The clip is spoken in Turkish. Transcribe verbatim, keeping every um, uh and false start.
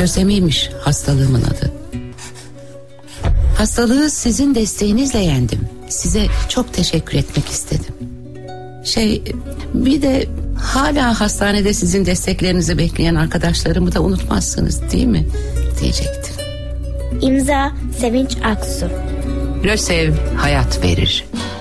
Lösemiymiş hastalığımın adı. Hastalığı sizin desteğinizle yendim. Size çok teşekkür etmek istedim. Şey, bir de hala hastanede sizin desteklerinizi bekleyen arkadaşlarımı da unutmazsınız değil mi diyecektim. İmza Sevinç Aksu. Lösev hayat verir.